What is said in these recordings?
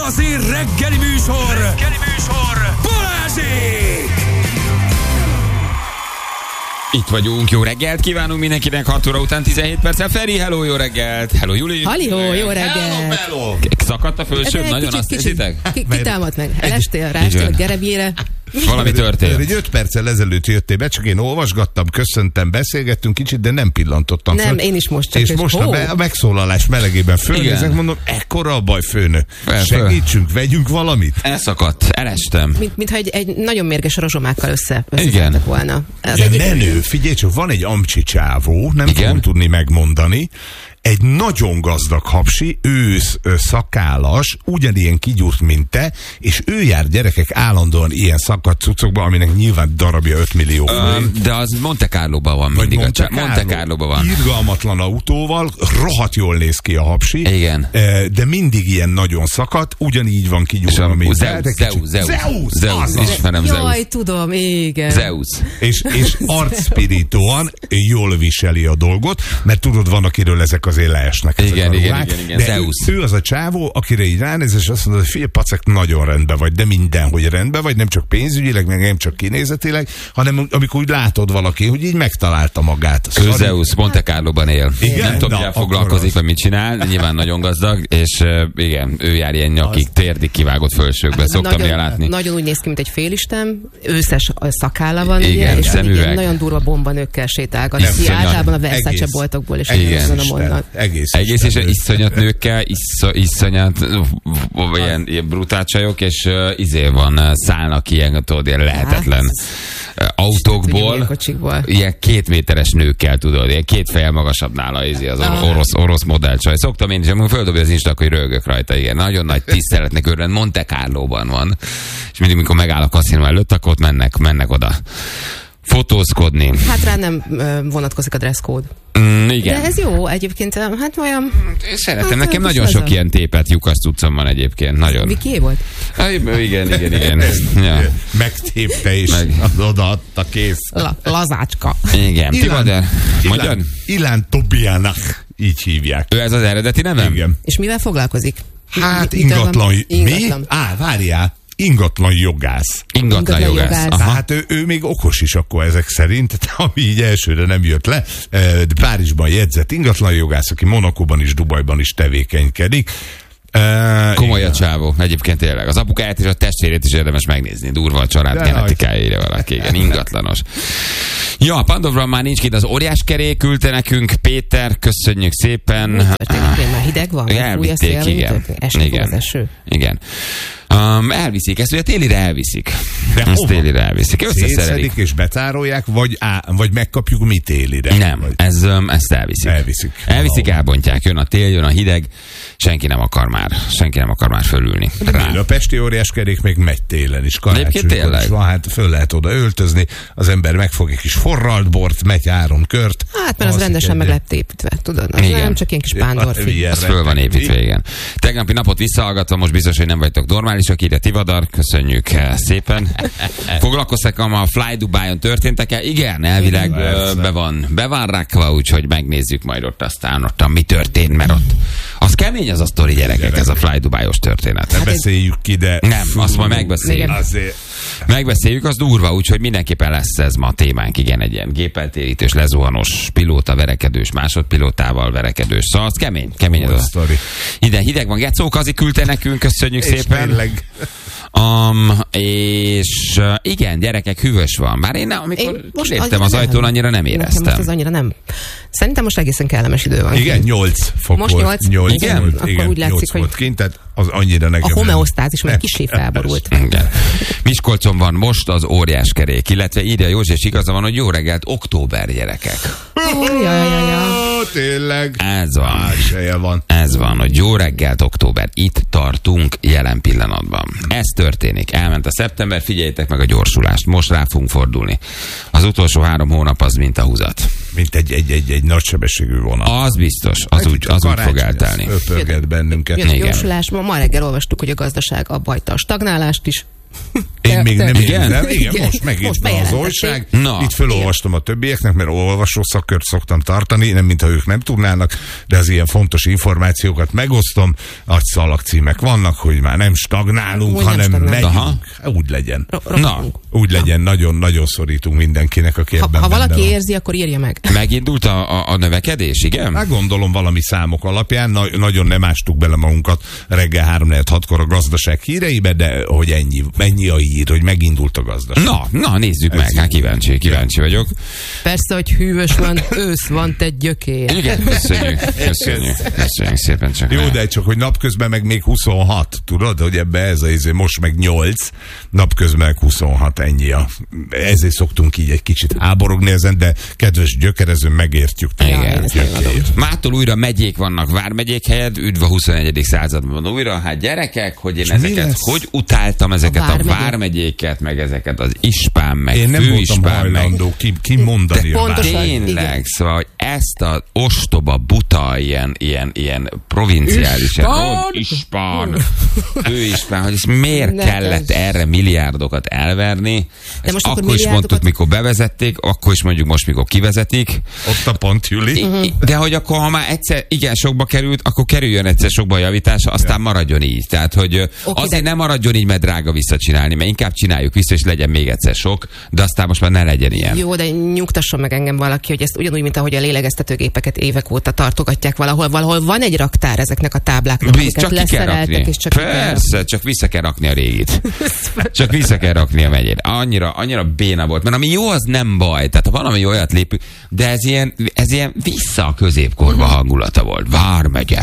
igazi reggeli műsor Balázsék! Itt vagyunk, jó reggelt kívánunk mindenkinek, 6 óra után 17 perccel. Feri, hello, jó reggelt! Hello, Juli! Halihó, jó reggelt! Hello. Szakadt a fölsőm, nagyon azt érzitek? Kitámadt meg, elestél, ráestél a gerebjére. Valami történt. Egy 5 perccel ezelőtt jöttél be, csak én olvasgattam, köszöntem, beszélgettünk kicsit, de nem pillantottam Nem, föl. én is most csak. És most a megszólalás melegében fölnézek, mondom, ekkora a baj, főnök. Segítsünk, vegyünk valamit. Elszakadt, elestem. Mintha egy nagyon mérges rozsomákkal Igen. összetettek volna. Ja, menő, figyelj csak, van egy amcsi csávó, nem fogom tudni megmondani, egy nagyon gazdag hapsi, ősz szakállas, ugyanilyen kigyúrt, mint te, és ő jár gyerekek állandóan ilyen szakadt cuccokba, aminek nyilván darabja 5 millió. De az Monte Carlo-ban van mindig. Monte Carlo-ban van. Irgalmatlan autóval, rohadt jól néz ki a hapsi. Igen. De mindig ilyen nagyon szakadt, ugyanígy van kigyúrva, mint te. Zeus. Ismerem Zeus. Jaj, tudom, igen. Zeus. És arcspiritóan jól viseli a dolgot, mert tudod, van, akiről ezek azért leesnek. Igen. De Zeus. ő az a csávó, akire így ránéz, és azt mondod, hogy figyelj, pacek, nagyon rendben vagy, de mindenhogy rendben vagy, nem csak pénzügyileg, meg nem csak kinézetileg, hanem amikor úgy látod valaki, hogy így megtalálta magát. Ő Zeus, Monte Carlo-ban él. Igen? Nem tudom, mivel foglalkozik, vagy mit csinál, nyilván nagyon gazdag, és igen, ő jár ilyen nyakig, térdig kivágott fölsőkbe, szoktam ilyen látni. Nagyon úgy néz ki, mint egy félistem, őszes szakálla van, igen, ugye, és szemüveg. Nagyon durva bombanőkilyen sétálgat. Általában a Versace boltokból is ezen a mondat. Egész és iszonyat nőkkel, iszonyat ilyen brutál csajok, és szállnak ilyen, tudod, ilyen lehetetlen autókból, ilyen 2 méteres nőkkel, tudod, ilyen 2 fejjel magasabb nála az orosz modellcsaj. Szoktam én is, amikor földobja az Insta, hogy rögök rajta, igen. Nagyon nagy tiszteletnek örvend, Monte Carlo-ban van. És mindig, amikor megáll a kaszinó előtt, akkor ott mennek oda fotózkodni. Hát rá nem vonatkozik a dresscode. Igen. De ez jó egyébként, hát olyan... Szeretem, nekem nagyon sok ilyen tépet lyukasz cuccom van egyébként, nagyon. Vikié volt? Igen. Ja. Megtépte és odaadta, kész. Lazácska. Igen. Ilán Tobiának, így hívják. Ő ez az eredeti nevem? Igen. És mivel foglalkozik? Hát ingatlan. Mi? Várjál. Ingatlan jogász. Ingatlan jogász. Hát ő még okos is akkor ezek szerint, ami így elsőre nem jött le. Párizsban jegyzett ingatlan jogász, aki Monakóban is, Dubajban is tevékenykedik. Komoly a csávó, egyébként tényleg. Az apukáját és a testvérét is érdemes megnézni. Durva a család genetikájára valaki, igen, ingatlanos. Ja, Pandorban már nincs ki, az óriás kerék küldte nekünk, Péter, köszönjük szépen. Már hideg van? Elvitték, igen. Elviszik, ezt ugye télire elviszik. Ezt télire elviszik. Szétszedik és betárolják, vagy megkapjuk mi télire? Nem, ezt elviszik. Elviszik, elbontják, jön a tél, jön a hideg, senki nem akar már fölülni. A pesti óriás kerék még megy télen is, karácsonykor is van, hát föl lehet oda öltözni, az ember megfog egy kis forralt bort, megy 3 kört. Hát, mert az rendesen meg lett építve, tudod? Nem csak ilyen kis pándorfi. Az föl van építve, igen. Tegnapi napot visszahallgatva, most biztos, hogy nem vagytok normálisak, írja Tivadar, köszönjük szépen. Foglalkoztak a Fly Dubai-on történtek-e? Igen, elvileg be van rakva, úgyhogy megnézzük majd ott mi történt, mert ott az kemény az a sztori, gyerekek, ez a Fly Dubai-os történet. Ne beszéljük ki, de... Nem, azt majd megbeszéljük. Megbeszéljük, az durva, úgyhogy mindenképpen lesz ez ma a témánk, igen, egy ilyen gépeltérítős, lezuhanós pilóta verekedős, másodpilótával verekedős. Szóval az kemény ez a sztori. Ide hideg van, Gecó Kazi küldte nekünk, köszönjük szépen. Tényleg. És igen, gyerekek, hüvös van. Bár én amikor léptem az ajtón, annyira nem éreztem. Most az annyira nem. Szerintem most egészen kellemes idő van. Igen, 8 fok most volt. 8? Igen, akkor úgy látszik, hogy kint, tehát az annyira nekem. A homeosztázis meg kissé felborult. Igen. Miskolcon van most az óriás kerék, illetve írja Józsi, és igaza van, hogy jó reggelt, október, gyerekek. Tényleg. Ez van, hogy jó reggelt, október. Itt tartunk jelen pillanatban. Ez történik. Elment a szeptember, figyeljétek meg a gyorsulást. Most rá fogunk fordulni. Az utolsó 3 hónap az mint a húzat. Mint egy nagysebességű vonat. Az biztos. Az úgy fog eltelni. Öpörget bennünket. Jön a gyorsulás. Ma reggel olvastuk, hogy a gazdaság abba hagyta a stagnálást is. Én még nem értem. Igen, most megint az újság. Itt felolvastam a többieknek, mert olvasó szakkört szoktam tartani, nem mintha ők nem tudnának, de az ilyen fontos információkat megosztom. Nagy szalagcímek vannak, hogy már nem stagnálunk, hanem megyünk. Úgy legyen. Úgy legyen. Nagyon-nagyon szorítunk mindenkinek, aki ebben ha valaki érzi, akkor írja meg. Megindult a növekedés, igen? Hát gondolom valami számok alapján. Nagyon nem ástuk bele magunkat reggel 3-4-6-kor a gazdaság híreibe, de hogy ennyi a hír, hogy megindult a gazdaság. Na nézzük meg, hát kíváncsi vagyok. Persze, hogy hűvös van, ősz van, te gyökér. Igen, köszönjük szépen csak. Jó, de csak, hogy napközben meg még 26, tudod, hogy ebbe ez most meg 8, napközben meg 26, ennyi ezért szoktunk így egy kicsit háborogni ezen, de kedves gyökerező, megértjük. Igen. Mától újra megyék vannak vármegyék helyett, üdv a 21. században újra. Hát gyerekek, hogy én ezeket, hogy utáltam ezeket a vármegyéket, meg ezeket az ispán, meg én nem főispán, voltam hajlandó ki mondani a tényleg, szóval, hogy ezt a ostoba, buta, ilyen provinciális, ispán, főispán, hogy ezt miért kellett erre milliárdokat elverni. De most akkor is mondtuk, mikor bevezették, akkor is mondjuk most, mikor kivezetik. Ott a pont, Juli. De hogy akkor, ha már egyszer igen sokba került, akkor kerüljön egyszer sokba a javítása, aztán maradjon így. Tehát, hogy azért nem maradjon így, mert drága visszacsinálni, mert inkább csináljuk vissza, és legyen még egyszer sok, de aztán most már ne legyen ilyen. Jó, de nyugtasson meg engem valaki, hogy ezt ugyanúgy, mint ahogy a lélegeztetőgépeket évek óta tartogatják valahol van egy raktár ezeknek a tábláknak, csak leszereltek, és csak persze, csak vissza kell rakni a régit. Csak vissza kell rakni a megyét. Annyira béna volt, mert ami jó, az nem baj. Tehát ha valami olyat lépünk, de ez ilyen vissza a középkorba hangulata volt. Vármegye.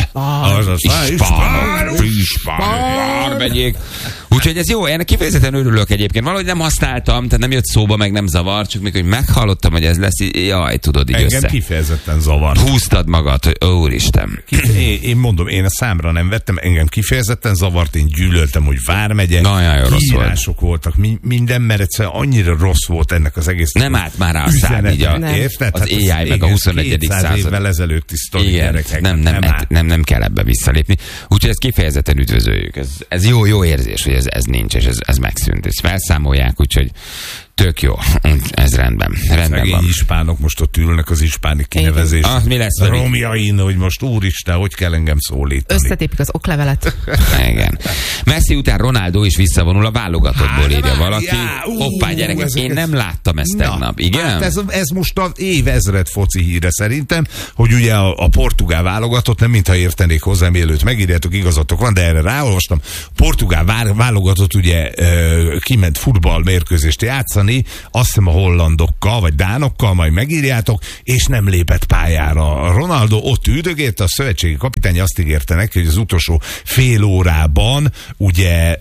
Ispán, vármegyék. Úgyhogy ez jó, én kifejezetten örülök egyébként. Valahogy nem használtam, tehát nem jött szóba, meg nem zavar, csak mikor meghallottam, hogy ez lesz, jaj, tudod, így engem kifejezetten zavar. Húztad magad, hogy úristen. Én mondom, én a számra nem vettem, engem kifejezetten zavart, én gyűlöltem, hogy vármegye. Nagyon rossz volt. Voltak, minden, mert egyszer annyira rossz volt ennek az egész. Nem állt már rá a szám, így érted? Az AI meg a 21. század. évvel ezelőtti sztori gyerekek. Nem kell ebbe visszalépni. Úgyhogy ezt kifejezetten üdvözöljük. Ez jó érzés, hogy ez nincs, és ez megszűnt. Ezt felszámolják, úgyhogy tök jó. Ez rendben van. Ispánok most ott ülnek az ispáni kinevezés. Mi lesz romjain, hogy most úristen, hogy kell engem szólítani. Összetépik az oklevelet. Igen. Messi után Ronaldo is visszavonul a válogatottból, írja valaki. Hoppá, gyerekek, én nem láttam ezt tegnap. Igen? Hát ez most az évezred foci híre szerintem, hogy ugye a portugál válogatott, nem mintha értenék hozzá, mielőtt megírjátok, igazatok van, de erre ráolvastam. Portugál válogatott ugye kiment futballmérkőzést játszani, azt hiszem a hollandokkal, vagy dánokkal, majd megírjátok, és nem lépett pályára. Ronaldo ott üldögélt, a szövetségi kapitány azt ígérte neki, hogy az utolsó fél órában, ugye,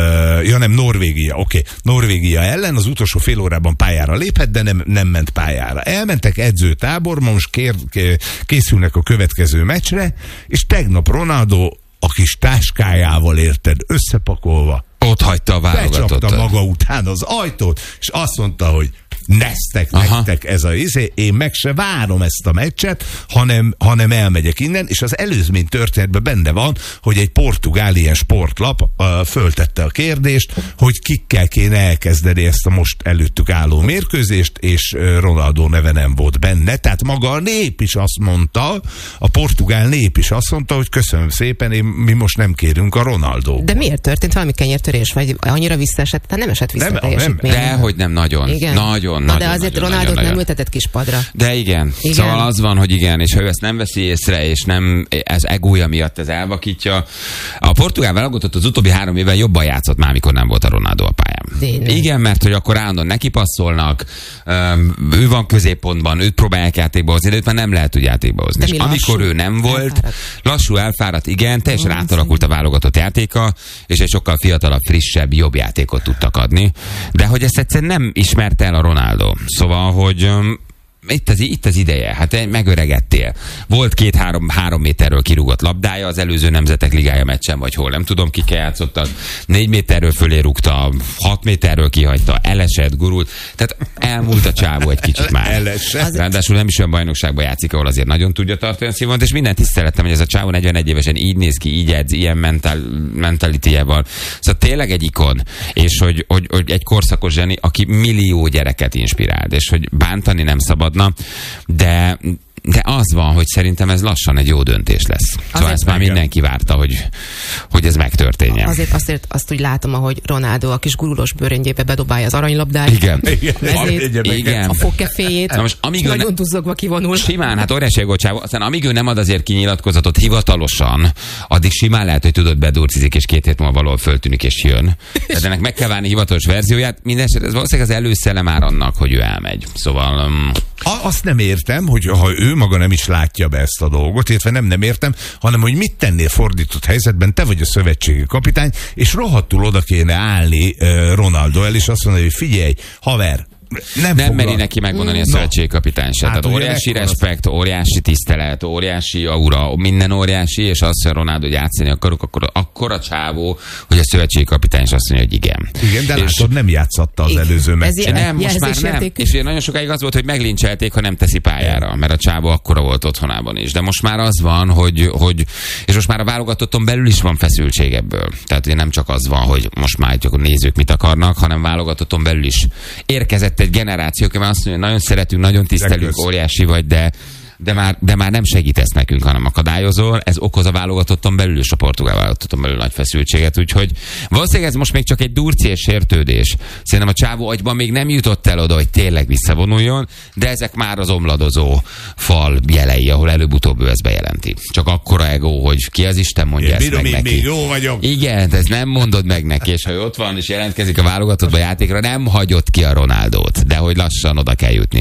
Norvégia ellen az utolsó fél órában pályára lépett, de nem ment pályára. Elmentek edzőtáborba, most készülnek a következő meccsre, és tegnap Ronaldo a kis táskájával, érted, összepakolva, ott hagyta a válogatottat. Becsapta maga után az ajtót, és azt mondta, hogy nektek ez a én meg se várom ezt a meccset, hanem elmegyek innen, és az előzmény történetben benne van, hogy egy portugál ilyen sportlap föltette a kérdést, hogy kikkel kéne elkezdeni ezt a most előttük álló mérkőzést, és Ronaldo neve nem volt benne, tehát maga a nép is azt mondta, a portugál nép is azt mondta, hogy köszönöm szépen, mi most nem kérünk a Ronaldo. De miért történt valami kenyértörés, vagy annyira visszaesett? Tehát nem esett vissza teljesítmény. Dehogy nem, nagyon. Na, de azért Ronaldot nem ültetett kispadra. De igen. Szóval az van, hogy igen, és ha ő ezt nem veszi észre, és nem ez egója miatt ez elvakítja. A portugál válogatott az utóbbi 3 évben jobban játszott már, mikor nem volt a Ronaldo a pályán. Igen, mert hogy akkor állandóan neki passzolnak, ő van középpontban, őt próbálják játékba hozni, de őt már nem lehet úgy játékba hozni. És amikor ő nem volt, lassú, elfáradt, igen, teljesen átalakult a válogatott játéka, és egy sokkal fiatalabb, frissebb, jobb játékot tudtak adni. De hogy ezt egyszerűen nem ismerte el a Ronaldo. Szóval, hogy itt az ideje. Hát megöregedtél. Volt 2-3 méterről kirúgott labdája az előző Nemzetek Ligája meccsen, vagy hol, nem tudom, kik játszottak. 4 méterről fölé rúgta, 6 méterről kihagyta, elesett, gurult. Tehát elmúlt a csávó egy kicsit már. Elesett. Ráadásul nem is olyan bajnokságban játszik, ahol azért nagyon tudja tartani a színvonalat, és minden tiszteletem, hogy ez a csávó 41 évesen így néz ki, így edz, ilyen mentalityjával. Szóval tényleg egy ikon, és hogy egy korszakos zseni, aki millió gyereket inspirált, és hogy bántani nem szabadna, de az van, hogy szerintem ez lassan egy jó döntés lesz. Szóval ezt már mindenki várta, hogy ez megtörténjen. Azért azt úgy látom, ahogy Ronaldo a kis gurulós bőröngyébe bedobálja az aranylabdát. Igen. A fogkeféjét. Nagyon duzzogva kivonul. Simán, hát óriási gócsávó. Aztán amíg ő nem ad azért kinyilatkozatot hivatalosan, addig simán lehet, hogy tudod, bedurcizik, és 2 hét múlva valahol föltűnik, és jön. Tehát ennek meg kell várni hivatalos verzióját. Mindenesetre ez valószínűleg az előszele már annak, hogy ő elmegy. Szóval... Azt nem értem, hogy ha ő maga nem is látja be ezt a dolgot, illetve nem értem, hanem hogy mit tennél fordított helyzetben, te vagy a szövetségi kapitány, és rohadtul oda kéne állni Ronaldo el, és azt mondani, hogy figyelj, haver, nem meri neki megmondani a szövetségi kapitány se. Tehát óriási respekt, óriási tisztelet, óriási aura, minden óriási, és azt, hogy Ronaldo, hogy játszani akarok, akkor a csávó, hogy a szövetségi kapitány is azt mondja, hogy igen. Igen, de látod, nem játszatta az előző meccsen. Nem, most már nem. És nagyon sokáig az volt, hogy meglincselték, ha nem teszi pályára, mert a csávó akkora volt otthonában is. De most már az van, hogy és most már a válogatotton belül is van feszültség ebből. Tehát ugye nem csak az van, hogy most már csak a nézők mit akarnak, hanem válogatotton belül is érkezett egy generáció, aki már azt mondja, nagyon szeretünk, nagyon tisztelünk, óriási vagy, de már nem segítesz nekünk, hanem akadályozol. Ez okoz a válogatotton belül és a portugál válogatotton belül nagy feszültséget, úgyhogy valószínűleg ez most még csak egy durci és sértődés. Szerintem a csávó agyban még nem jutott el oda, hogy tényleg visszavonuljon, de ezek már az omladozó fal jelei, ahol előbb-utóbb ő ezt bejelenti. Csak akkora ego, hogy ki az Isten mondja ezt meg neki. Még jó vagyok. Igen, ez nem mondod meg neki, és ha ott van és jelentkezik a válogatottba játékra, nem hagyod ki a Ronaldót, de hogy lassan oda kell jutni,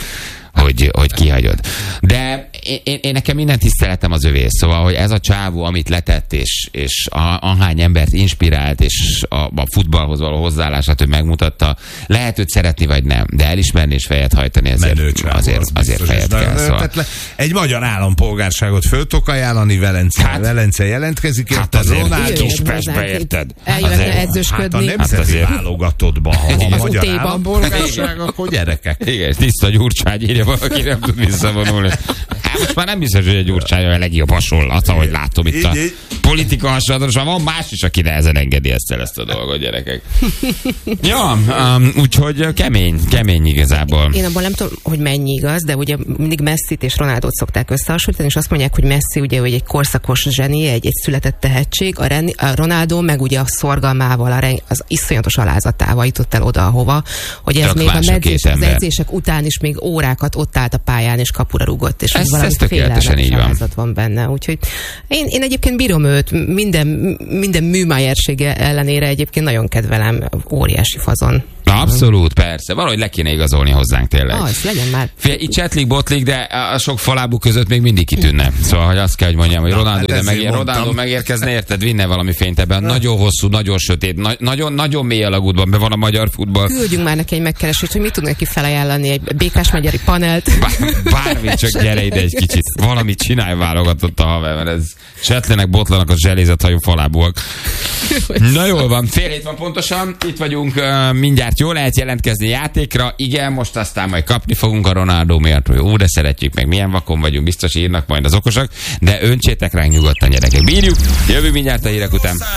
hogy kihagyod. De én nekem minden tiszteletem az övé. Szóval, hogy ez a csávó, amit letett, és ahány embert inspirált, és a futballhoz való hozzáállását, hogy megmutatta, lehet őt szeretni, vagy nem, de elismerni és fejet hajtani, azért fejet kell. Szóval. Egy magyar állampolgárságot föl tudok ajánlani, Velence jelentkezik, hát azért Kispestbe érted. Eljöhetne edzősködni. Hát a nemzeti válogatottban, ha van magyar állampolgárság, akkor gyerekek. Igen, tiszta Gyurcsány írja valaki, nem tud visszavonulni. Hát most már nem biztos, hogy egy Gyurcsány a legjobb hasonlat, ahogy látom itt a politika hasonlatosan. Van más is, aki nehezen engedi ezt a dolgot, gyerekek. Ja, úgyhogy kemény igazából. Én abban nem tudom, hogy mennyi igaz, de ugye mindig Messit és Ronaldót szokták összehasonlítani, és azt mondják, hogy Messi ugye hogy egy korszakos zseni, egy született tehetség, a Ronaldo meg ugye a szorgalmával, az iszonyatos alázatával jutott el oda, ahova, hogy ez még az edzések után is még órákat ott állt a pályán, és kapura rúgott, és ez tökéletesen így van benne. Úgyhogy én egyébként bírom őt, minden műmájersége ellenére egyébként nagyon kedvelem, óriási fazon. Abszolút, persze. Valahogy le kéne igazolni hozzánk tényleg. Az, legyen már. Itt csetlik-botlik, de a sok falábú között még mindig kitűnne. Szóval, hogy azt kell, hogy mondjam, hogy Ronaldo megérkezne, érted, vinne valami fényt ebben. Nagyon hosszú, nagyon sötét, nagyon mély alagútban be van a magyar futball. Küldjünk már neki egy megkeresést, hogy mit tudnak neki felajánlani, egy békás magyari panelt. Bármi, csak gyere ide egy kicsit. Valamit csinálj, válogatott a haver, mert ez csetlenek, botlanak a zselézethajú falábúak. Na jól van, fél hét van pontosan, itt vagyunk mindjárt. Jó lehet jelentkezni játékra, igen, most aztán majd kapni fogunk a Ronaldo miatt, hogy de szeretjük meg, milyen vakon vagyunk, biztos írnak majd az okosak, de öntsétek ránk nyugodtan, gyerekek. Bírjuk, jövő mindjárt a hírek után.